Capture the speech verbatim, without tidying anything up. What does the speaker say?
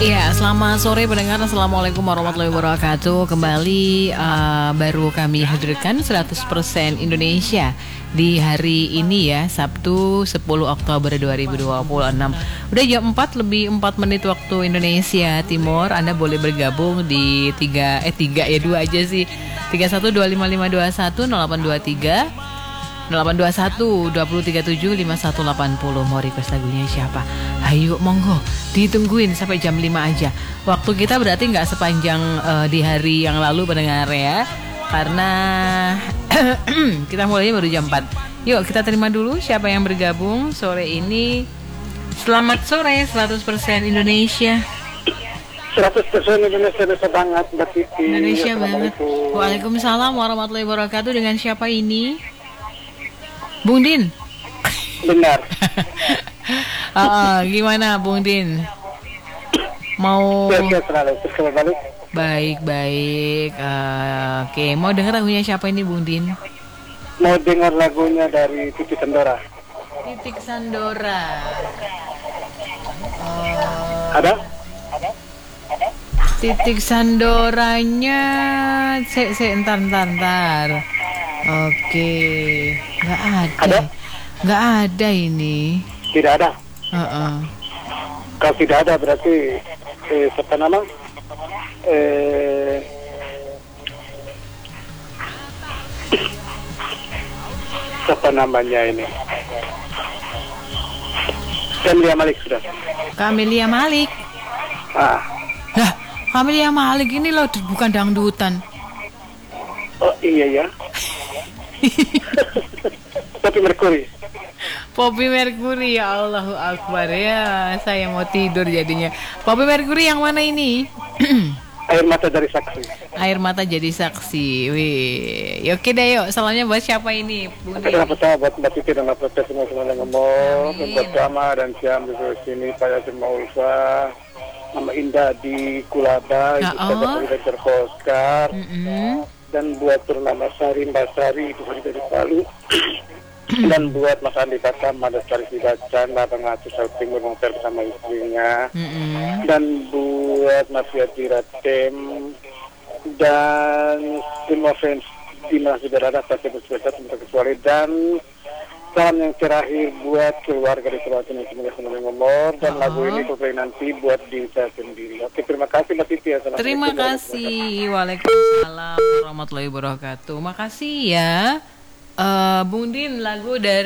Iya, selamat sore pendengar. Assalamualaikum warahmatullahi wabarakatuh. Kembali uh, baru kami hadirkan seratus persen Indonesia di hari ini ya, Sabtu sepuluh Oktober dua ribu dua puluh enam. Udah jam empat lebih empat menit waktu Indonesia Timur. Anda boleh bergabung di tiga eh tiga ya dua aja sih. tiga satu dua lima lima dua satu nol delapan dua tiga delapan dua satu dua nol tiga tujuh lima satu delapan nol. Mau request lagunya siapa? Ayo monggo, ditungguin sampai jam lima aja. Waktu kita berarti gak sepanjang uh, di hari yang lalu pendengar ya, karena kita mulainya baru jam empat. Yuk kita terima dulu siapa yang bergabung sore ini. Selamat sore seratus persen Indonesia. seratus persen Indonesia bisa banget Mbak Titi. Indonesia banget. Waalaikumsalam warahmatullahi wabarakatuh. Dengan siapa ini? Bung Din. Benar. uh, Gimana Bung Din? Mau Sehat selalu, terus balik. Baik baik. Uh, Oke, okay. Mau dengar lagunya siapa ini Bung Din? Mau dengar lagunya dari Titik Sandora. Titik Sandora. Uh, Ada? Titik Sandoranya. Se, se, entar, entar, entar. Oke, nggak ada. Ada? Nggak ada ini. Tidak ada. Uh-uh. Kalau tidak ada berarti eh, siapa nama? Eh, siapa namanya ini? Camelia Malik sudah. Camelia Malik. Ah. Lah, Camelia Malik ini loh bukan dangdutan. Oh iya ya. Tapi Merkuri. Poppy Mercury, ya Allahu Akbar ya. Saya mau tidur jadinya. Poppy Mercury yang mana ini? Air mata dari saksi. Air mata jadi saksi. Wih, ya, oke deh yuk. Salamnya buat siapa ini? Buni. Kenapa sahabat Mbak Titi dan Mbak Titi semua semuanya ngomong. Buat Rama dan Siam di sini. Saya semua Ulfa. Nama Indah di Kulaba. Itu saja dari Oscar. Dan buat bernama Sari Mbak Sari itu dari Palu. Dan buat Mas Andi Kata Madas Sari Sidacan Bang Atus Timur Mongser bersama istrinya. Mm-hmm. Dan buat Mas Yati Ratem dan semua fans Timnas Berada pasti berspesial kecuali. Dan salam yang terakhir buat keluarga di Sulawesi yang semoga semuanya ngomong. Dan uh-huh. lagu ini pokoknya nanti buat diri saya sendiri. Oke, terima kasih Mbak Titi. Terima kasih. Waalaikumsalam warahmatullahi wabarakatuh. Makasih ya uh, Bung Din, lagu dari